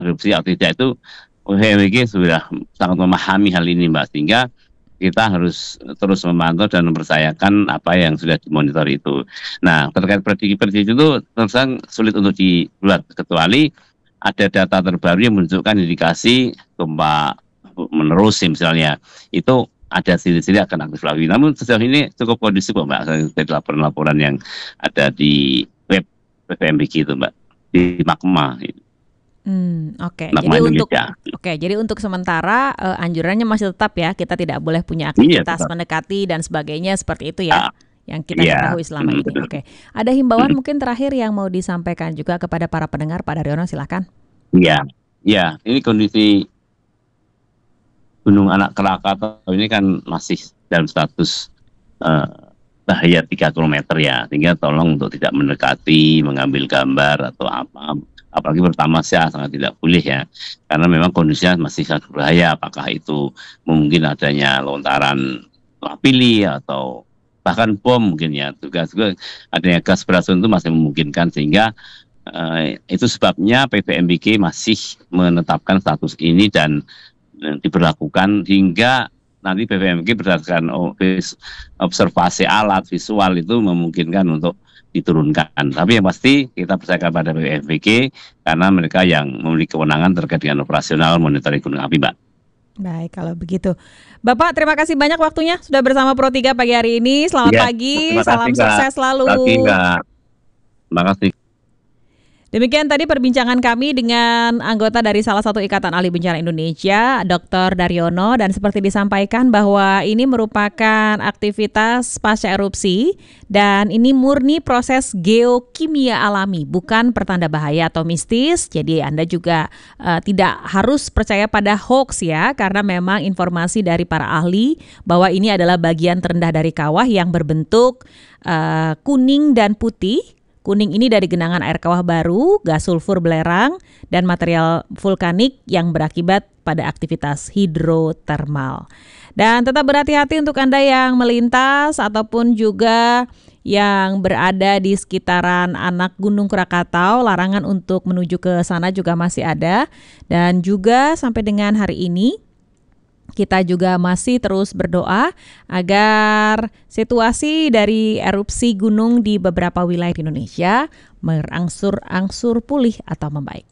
erupsi atau tidak itu PVMBG sudah sangat memahami hal ini Mbak, sehingga kita harus terus memantau dan mempercayakan apa yang sudah dimonitor itu. Nah, terkait prediksi itu terus terang sulit untuk dibuat, kecuali ada data terbaru yang menunjukkan indikasi gempa menerus misalnya, itu ada ciri-ciri akan aktif lagi. Namun sejauh ini cukup kondusif kok Mbak, dari laporan-laporan yang ada di web PVMBG itu Mbak, di Magma. Oke. Magma Indonesia. Jadi untuk sementara anjurannya masih tetap ya, kita tidak boleh punya Iya, aktivitas tetap. mendekati dan sebagainya seperti itu ya, yang kita Iya, ketahui selama ini. betul. Oke. Ada himbauan mungkin terakhir yang mau disampaikan juga kepada para pendengar, Pak Daryono, silakan. Iya, iya. Ini kondisi Gunung Anak Krakatau ini kan masih dalam status eh, bahaya 3 kilometer ya, sehingga tolong untuk tidak mendekati, mengambil gambar atau apa. Apalagi pertama sih sangat tidak boleh ya, karena memang kondisinya masih sangat berbahaya. Apakah itu mungkin adanya lontaran lapili atau bahkan bom mungkin ya, juga adanya gas beracun itu masih memungkinkan, sehingga itu sebabnya PVMBG masih menetapkan status ini dan diberlakukan hingga nanti PVMBG berdasarkan observasi alat visual itu memungkinkan untuk diturunkan. Tapi yang pasti kita percaya pada PVMBG karena mereka yang memiliki kewenangan terkait dengan operasional monitoring gunung api, Mbak. Baik, kalau begitu. Bapak, terima kasih banyak waktunya sudah bersama Pro 3 pagi hari ini. Selamat pagi, salam sukses selalu. Terima kasih, Mbak. Terima kasih. Demikian tadi perbincangan kami dengan anggota dari salah satu Ikatan Ahli Bencana Indonesia, Dr. Daryono, dan seperti disampaikan bahwa ini merupakan aktivitas pasca erupsi dan ini murni proses geokimia alami, bukan pertanda bahaya atau mistis. Jadi Anda juga tidak harus percaya pada hoax ya, karena memang informasi dari para ahli bahwa ini adalah bagian terendah dari kawah yang berbentuk kuning dan putih. Kuning ini dari genangan air kawah baru, gas sulfur belerang, dan material vulkanik yang berakibat pada aktivitas hidrotermal. Dan tetap berhati-hati untuk Anda yang melintas ataupun juga yang berada di sekitaran anak Gunung Krakatau. Larangan untuk menuju ke sana juga masih ada. Dan juga sampai dengan hari ini, kita juga masih terus berdoa agar situasi dari erupsi gunung di beberapa wilayah di Indonesia berangsur-angsur pulih atau membaik.